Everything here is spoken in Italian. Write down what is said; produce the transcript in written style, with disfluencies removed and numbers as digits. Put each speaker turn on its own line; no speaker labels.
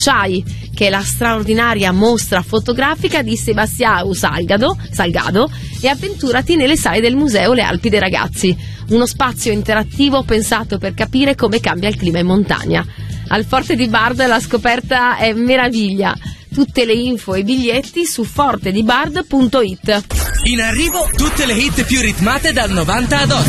Chai, che è la straordinaria mostra fotografica di Sebastião Salgado, e avventurati nelle sale del Museo Le Alpi dei Ragazzi, uno spazio interattivo pensato per capire come cambia il clima in montagna. Al Forte di Bard la scoperta è meraviglia. Tutte le info e biglietti su fortedibard.it.
In arrivo tutte le hit più ritmate dal 90 ad oggi.